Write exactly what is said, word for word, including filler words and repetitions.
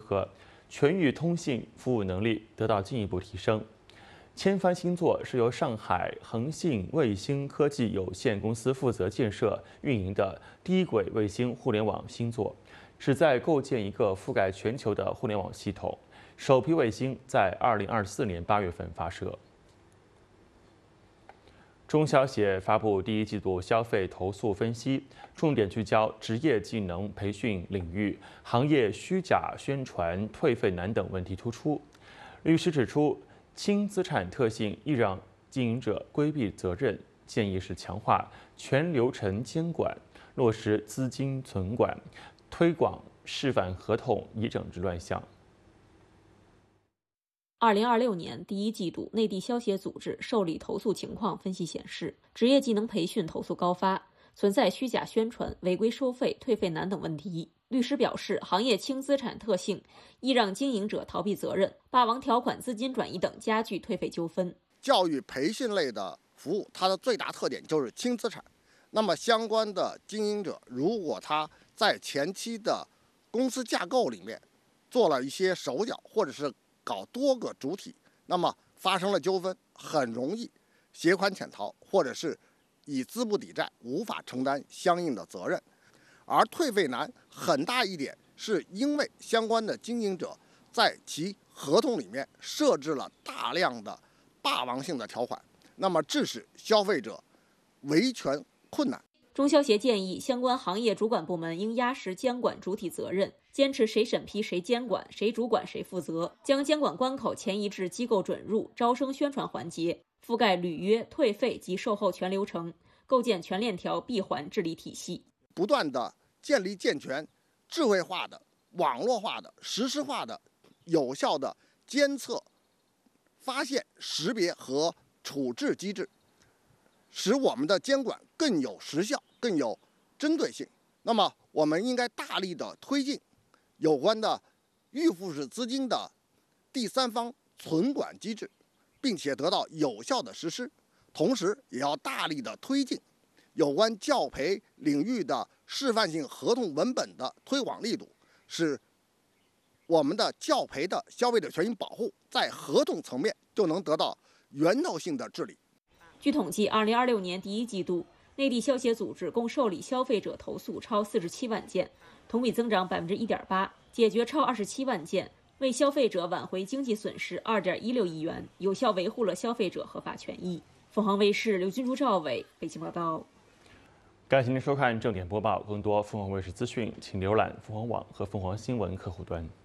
合，全域通信服务能力得到进一步提升。千帆星座是由上海恒信卫星科技有限公司负责建设运营的低轨卫星互联网星座，旨在构建一个覆盖全球的互联网系统。首批卫星在二零二四年八月份发射。中消协发布第一季度消费投诉分析，重点聚焦职业技能培训领域，行业虚假宣传、退费难等问题突出。律师指出，轻资产特性易让经营者规避责任，建议是强化全流程监管，落实资金存管，推广示范合同，以整治乱象。 二零二六年第一季度，内地消协组织受理投诉情况分析显示，职业技能培训投诉高发，存在虚假宣传、违规收费、退费难等问题。律师表示，行业轻资产特性易让经营者逃避责任，霸王条款、资金转移等加剧退费纠纷。 教育培训类的服务，它的最大特点就是轻资产。那么相关的经营者，如果他在前期的公司架构里面做了一些手脚，或者是搞多个主体，那么发生了纠纷，很容易携款潜逃，或者是以资不抵债，无法承担相应的责任。而退费难很大一点，是因为相关的经营者在其合同里面设置了大量的霸王性的条款，那么致使消费者维权困难。 中消协建议，相关行业主管部门应压实监管主体责任，坚持谁审批谁监管，谁主管谁负责，将监管关口前移至机构准入、招生宣传环节，覆盖履约、退费及售后全流程，构建全链条闭环治理体系， 不断的建立健全、智慧化的、网络化的、实时化的、有效的监测、发现、识别和处置机制，使我们的监管更有时效、更有针对性。那么，我们应该大力的推进有关的预付式资金的第三方存管机制，并且得到有效的实施。同时，也要大力的推进有关教培领域的示范性合同文本的推广力度，使我们的教培的消费者权益保护在合同层面就能得到源头性的治理。 据统计，二零二六年第一季度，内地消协组织共受理消费者投诉超四十七万件，同比增长百分之一点八，解决超二十七万件，为消费者挽回经济损失二点一六亿元，有效维护了消费者合法权益。凤凰卫视刘军珠、赵伟北京报道。 感谢您收看正点播报，更多凤凰卫视资讯，请浏览凤凰网和凤凰新闻客户端。